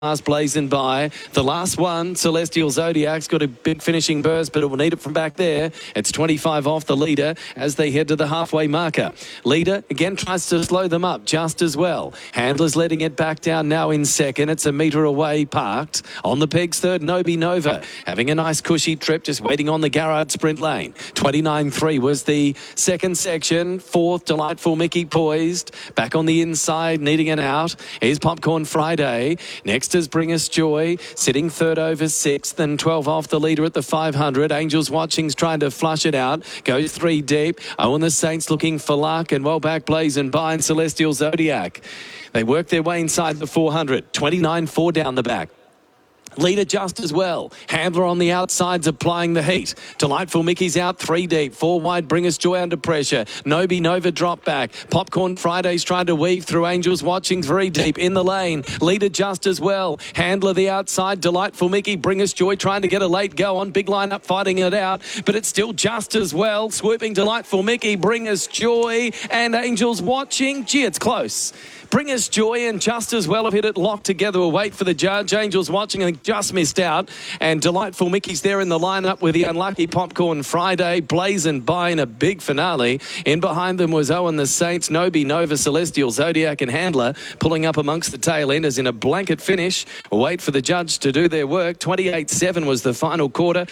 Fast blazing by. The last one, Celestial Zodiac's got a big finishing burst, but it will need it from back there. It's 25 off the leader as they head to the halfway marker. Leader again tries to slow them up just as well. Handler's letting it back down now in second. It's a metre away parked. On the pegs third, Nobi Nova. Having a nice cushy trip, just waiting on the Garrard sprint lane. 29.3 was the second section. Fourth, Delightful Mickey poised. Back on the inside, needing an out. Here's Popcorn Friday. Next is Bring Us Joy, sitting third over sixth and 12 off the leader at the 500. Angels Watching's trying to flush it out. Goes three deep. Owen the Saints looking for luck, and well back blazing by and Celestial Zodiac. They work their way inside the 400. 29.4 down the back. Leader just as well. Handler on the outsides applying the heat. Delightful Mickey's out three deep. Four wide, Bring Us Joy under pressure. Nobi Nova drop back. Popcorn Friday's trying to weave through. Angels Watching very deep in the lane. Leader just as well. Handler the outside. Delightful Mickey, Bring Us Joy trying to get a late go on. Big line up fighting it out. But it's still just as well. Swooping Delightful Mickey, Bring Us Joy and Angels Watching. Gee, it's close. Bring Us Joy and just as well have hit it locked together. We'll wait for the judge. Angels Watching and just missed out. And Delightful Mickey's there in the lineup with the unlucky Popcorn Friday. Blazing by in a big finale. In behind them was Owen the Saints, Nobi Nova, Celestial Zodiac and Handler pulling up amongst the tail enders in a blanket finish. We'll wait for the judge to do their work. 28.7 was the final quarter.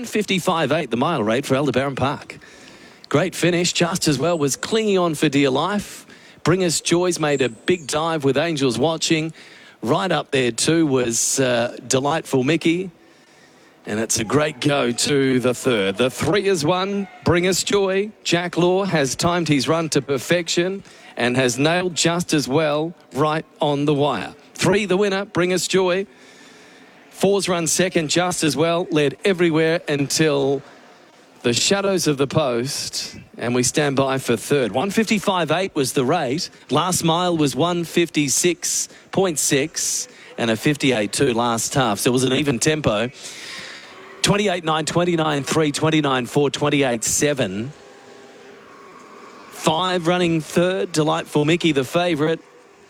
155.8 the mile rate for Aldebaran Park. Great finish. Just as well was clinging on for dear life. Bring Us Joy's made a big dive with Angels Watching. Right up there too was Delightful Mickey. And it's a great go to the third. The 3 is 1. Bring Us Joy. Jack Law has timed his run to perfection and has nailed just as well right on the wire. 3 the winner, Bring Us Joy. 4's run second just as well. Led everywhere until the shadows of the post, and we stand by for third. 155.8 was the rate. Last mile was 156.6 and a 58.2 last half. So it was an even tempo. 28.9, 29.3, 29.4, 28.7. 5 running third, Delightful Mickey, the favourite.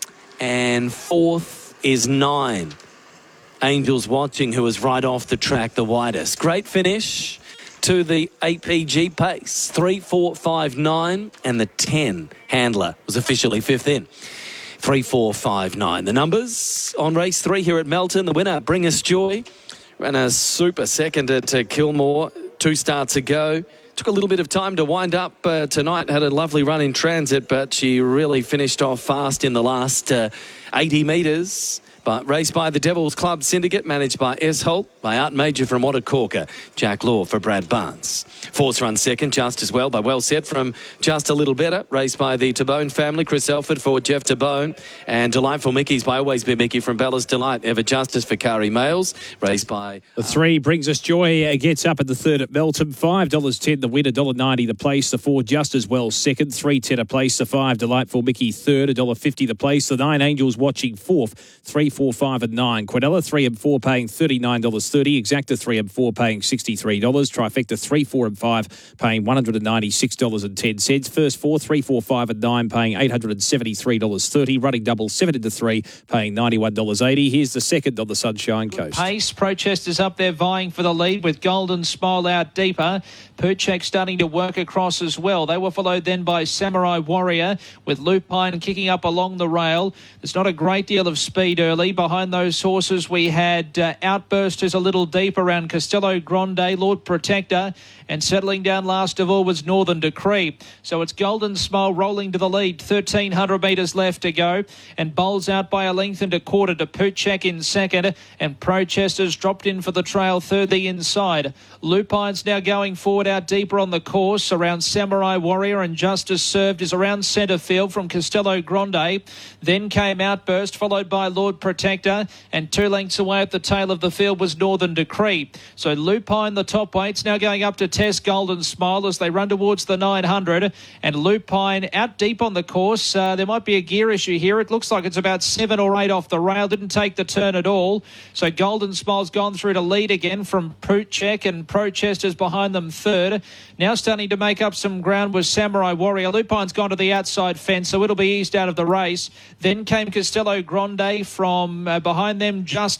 And 4th is 9. Angels Watching, who was right off the track, the widest. Great finish to the APG pace. 3, 4, 5, 9 and the 10 Handler was officially 5th in. 3, 4, 5, 9. The numbers on race 3 here at Melton. The winner, Bring Us Joy, ran a super second at Kilmore 2 starts ago. Took a little bit of time to wind up tonight. Had a lovely run in transit, but she really finished off fast in the last 80 metres. But raced by the Devils Club Syndicate, managed by S. Holt, by Art Major from Ottacorker, Jack Law for Brad Barnes. 4's run second, just as well, by Well Set from Just a Little Better, raced by the Tabone family, Chris Elford for Jeff Tabone, and Delightful Mickey's by Always Be Mickey from Bella's Delight, Ever Justice for Kari Males, raced by... The 3 Brings Us Joy, gets up at the third at Melton, $5.10 the winner, $1.90 the place, the 4 Just as well second, $3.10 a place, the 5 Delightful Mickey third, $1.50 the place, the 9 Angels Watching fourth, 3, 4, 5 and 9. Quinella 3 and 4 paying $39.30. Exacta 3 and 4 paying $63. Trifecta 3, 4 and 5 paying $196.10. First 4, 3, 4, 5 and 9 paying $873.30. Running double 7 into 3 paying $91.80. Here's the second on the Sunshine Coast. Pace, Prochester's up there vying for the lead with Golden Smile out deeper. Perchek starting to work across as well. They were followed then by Samurai Warrior with Lupine kicking up along the rail. There's not a great deal of speed early. Behind those horses we had Outbursters a little deep around Castello Grande, Lord Protector, and settling down last of all was Northern Decree. So it's Golden Smile rolling to the lead. 1,300 metres left to go, and bowls out by a length and a quarter to Perchek in second, and Prochester's dropped in for the trail third the inside. Lupine's now going forward out deeper on the course around Samurai Warrior, and Justice Served is around centre field from Castello Grande. Then came Outburst, followed by Lord Protector, and 2 lengths away at the tail of the field was Northern Decree. So Lupine, the top weights, now going up to Test Golden Smile as they run towards the 900, and Lupine out deep on the course. There might be a gear issue here. It looks like it's about 7 or 8 off the rail. Didn't take the turn at all. So Golden Smile's gone through to lead again from Perchek, and Prochester's behind them third. Now starting to make up some ground was Samurai Warrior. Lupine's gone to the outside fence, so it'll be eased out of the race. Then came Castello Grande from from behind them, just